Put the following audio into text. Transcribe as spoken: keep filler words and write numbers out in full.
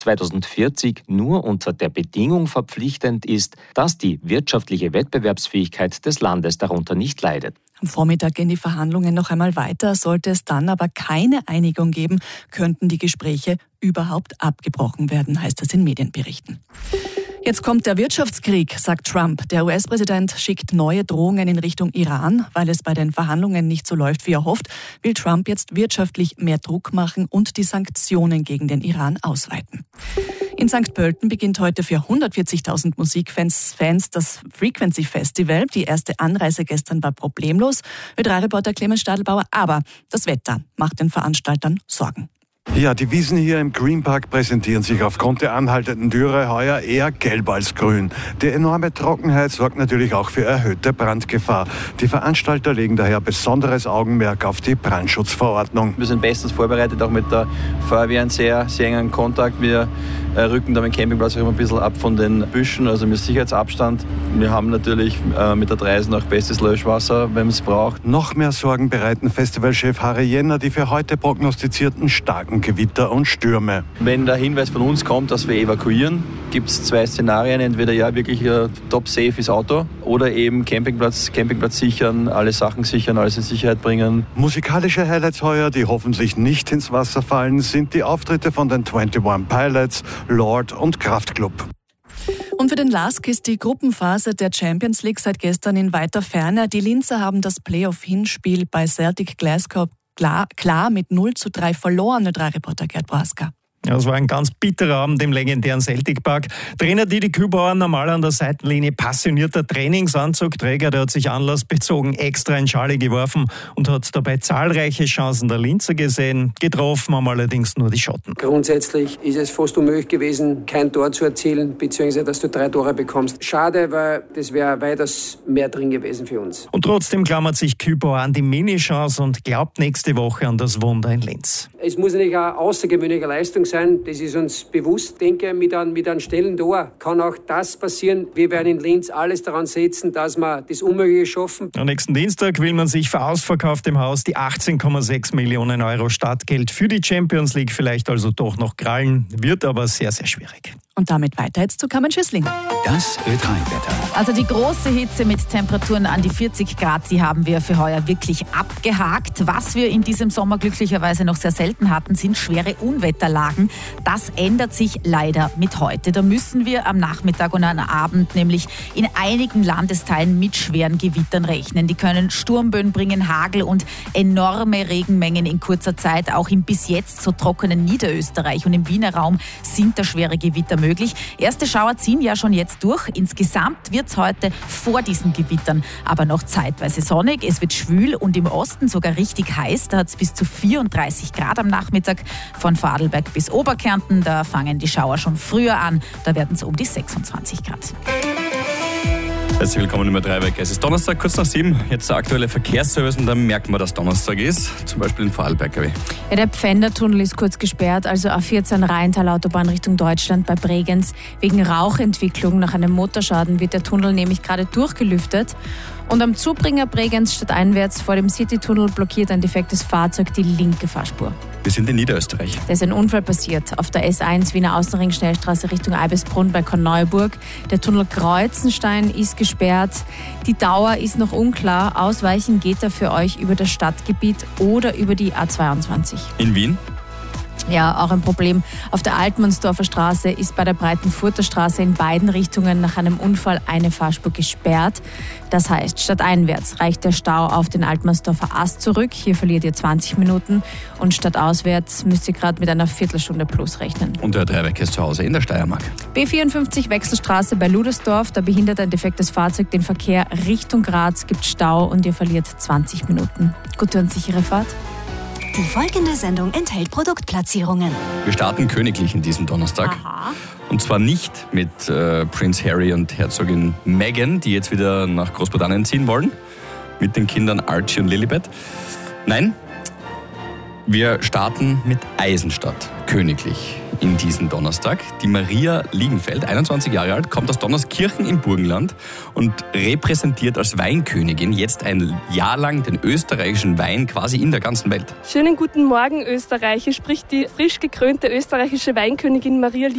zweitausendvierzig nur unter der Bedingung verpflichtend ist, dass die wirtschaftliche Wettbewerbsfähigkeit des Landes darunter nicht leidet. Am Vormittag gehen die Verhandlungen noch einmal weiter. Sollte es dann aber keine Einigung geben, könnten die Gespräche überhaupt abgebrochen werden, heißt es in Medienberichten. Jetzt kommt der Wirtschaftskrieg, sagt Trump. Der U S-Präsident schickt neue Drohungen in Richtung Iran. Weil es bei den Verhandlungen nicht so läuft, wie er hofft, will Trump jetzt wirtschaftlich mehr Druck machen und die Sanktionen gegen den Iran ausweiten. In Sankt Pölten beginnt heute für hundertvierzigtausend Musikfans Fans das Frequency Festival. Die erste Anreise gestern war problemlos, Ö drei Reporter Clemens Stadelbauer. Aber das Wetter macht den Veranstaltern Sorgen. Ja, die Wiesen hier im Green Park präsentieren sich aufgrund der anhaltenden Dürre heuer eher gelb als grün. Die enorme Trockenheit sorgt natürlich auch für erhöhte Brandgefahr. Die Veranstalter legen daher besonderes Augenmerk auf die Brandschutzverordnung. Wir sind bestens vorbereitet, auch mit der Feuerwehr in sehr, sehr engen Kontakt. Wir rücken da den Campingplatz auch immer ein bisschen ab von den Büschen, also mit Sicherheitsabstand. Wir haben natürlich äh, mit der Dreisen auch bestes Löschwasser, wenn man es braucht. Noch mehr Sorgen bereiten Festivalchef Harry Jenner die für heute prognostizierten starken Gewitter und Stürme. Wenn der Hinweis von uns kommt, dass wir evakuieren, gibt es zwei Szenarien. Entweder ja wirklich äh, top safe ist Auto oder eben Campingplatz, Campingplatz sichern, alle Sachen sichern, alles in Sicherheit bringen. Musikalische Highlights heuer, die hoffentlich nicht ins Wasser fallen, sind die Auftritte von den einundzwanzig Pilots, Lord und Kraftklub. Und für den L A S K ist die Gruppenphase der Champions League seit gestern in weiter Ferne. Die Linzer haben das Playoff-Hinspiel bei Celtic Glasgow klar, klar mit null zu drei verloren, Ö drei Reporter Gerd Boaska. Ja, es war ein ganz bitterer Abend im legendären Celtic Park. Trainer Didi Kübauer, normal an der Seitenlinie, passionierter Trainingsanzugträger, der hat sich anlassbezogen extra in Schale geworfen und hat dabei zahlreiche Chancen der Linzer gesehen. Getroffen haben allerdings nur die Schotten. Grundsätzlich ist es fast unmöglich gewesen, kein Tor zu erzielen, beziehungsweise dass du drei Tore bekommst. Schade, weil das wäre weitaus mehr drin gewesen für uns. Und trotzdem klammert sich Kübauer an die Mini-Chance und glaubt nächste Woche an das Wunder in Linz. Es muss natürlich eine außergewöhnliche Leistung sein. Das ist uns bewusst. Ich denke, mit einem, mit einem schnellen Tor kann auch das passieren. Wir werden in Linz alles daran setzen, dass wir das Unmögliche schaffen. Am nächsten Dienstag will man sich für ausverkauftem Haus die achtzehn Komma sechs Millionen Euro Startgeld für die Champions League vielleicht also doch noch krallen. Wird aber sehr, sehr schwierig. Und damit weiter jetzt zu Carmen Schüssling. Das Ö drei Wetter. Also die große Hitze mit Temperaturen an die vierzig Grad, die haben wir für heuer wirklich abgehakt. Was wir in diesem Sommer glücklicherweise noch sehr selten hatten, sind schwere Unwetterlagen. Das ändert sich leider mit heute. Da müssen wir am Nachmittag und am Abend nämlich in einigen Landesteilen mit schweren Gewittern rechnen. Die können Sturmböen bringen, Hagel und enorme Regenmengen in kurzer Zeit. Auch im bis jetzt so trockenen Niederösterreich und im Wiener Raum sind da schwere Gewitter möglich. Erste Schauer ziehen ja schon jetzt durch. Insgesamt wird es heute vor diesen Gewittern aber noch zeitweise sonnig. Es wird schwül und im Osten sogar richtig heiß. Da hat es bis zu vierunddreißig Grad am Nachmittag. Von Vorarlberg bis Oberkärnten, da fangen die Schauer schon früher an. Da werden es um die sechsundzwanzig Grad. Herzlich willkommen in Ö drei Wecker. Es ist Donnerstag, kurz nach sieben. Jetzt der aktuelle Verkehrsservice und dann merkt man, dass Donnerstag ist. Zum Beispiel in Vorarlberg. Ja, der Pfändertunnel ist kurz gesperrt, also A vierzehn Rheintal-Autobahn Richtung Deutschland bei Bregenz. Wegen Rauchentwicklung nach einem Motorschaden wird der Tunnel nämlich gerade durchgelüftet. Und am Zubringer Bregenz stadteinwärts vor dem Citytunnel blockiert ein defektes Fahrzeug die linke Fahrspur. Wir sind in Niederösterreich. Da ist ein Unfall passiert auf der S eins Wiener Außenring Schnellstraße Richtung Eibisbrunn bei Korneuburg. Der Tunnel Kreuzenstein ist gesperrt. Die Dauer ist noch unklar. Ausweichen geht da für euch über das Stadtgebiet oder über die A zweiundzwanzig. In Wien? Ja, auch ein Problem. Auf der Altmannsdorfer Straße ist bei der Breitenfurter Straße in beiden Richtungen nach einem Unfall eine Fahrspur gesperrt. Das heißt, stadteinwärts reicht der Stau auf den Altmannsdorfer Ast zurück. Hier verliert ihr zwanzig Minuten. Und stadtauswärts müsst ihr gerade mit einer Viertelstunde plus rechnen. Und der Dreiweg ist zu Hause in der Steiermark. B vierundfünfzig Wechselstraße bei Ludersdorf. Da behindert ein defektes Fahrzeug den Verkehr Richtung Graz. Gibt Stau und ihr verliert zwanzig Minuten. Gute und sichere Fahrt. Die folgende Sendung enthält Produktplatzierungen. Wir starten königlich in diesem Donnerstag. Aha. Und zwar nicht mit äh, Prince Harry und Herzogin Meghan, die jetzt wieder nach Großbritannien ziehen wollen, mit den Kindern Archie und Lilibet. Nein, wir starten mit Eisenstadt, königlich, in diesen Donnerstag. Die Maria Liegenfeld, einundzwanzig Jahre alt, kommt aus Donnerskirchen im Burgenland und repräsentiert als Weinkönigin jetzt ein Jahr lang den österreichischen Wein quasi in der ganzen Welt. Schönen guten Morgen, Österreich. Hier spricht die frisch gekrönte österreichische Weinkönigin Maria Liegenfeld.